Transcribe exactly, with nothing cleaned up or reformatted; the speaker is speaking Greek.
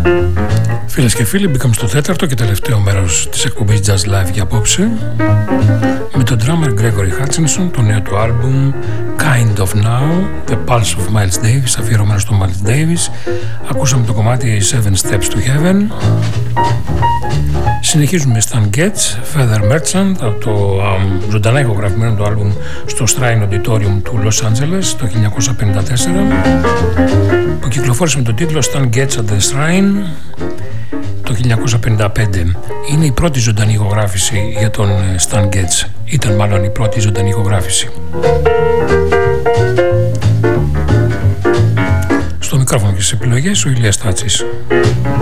Φίλες και φίλοι, μπήκαμε στο τέταρτο και τελευταίο μέρος της εκπομπής Jazz Live για απόψε με τον drummer Gregory Hutchinson, το νέο του άλμπουμ Kind of Now, The Pulse of Miles Davis, αφιερωμένο στο Miles Davis. Ακούσαμε το κομμάτι Seven Steps to Heaven. Συνεχίζουμε Stan Getz, Feather Merchant, από το um, ζωντανά ηχογραφημένο το άλμπουμ στο Shrine Auditorium του Los Angeles το χίλια εννιακόσια πενήντα τέσσερα, που κυκλοφόρησε με τον τίτλο Stan Getz at the Shrine το χίλια εννιακόσια πενήντα πέντε. Είναι η πρώτη ζωντανή ηχογράφηση για τον Stan Getz. Ήταν μάλλον η πρώτη ζωντανή ηχογράφηση. Στο μικρόφωνο και στις επιλογές ο Ηλίας Τάτσης.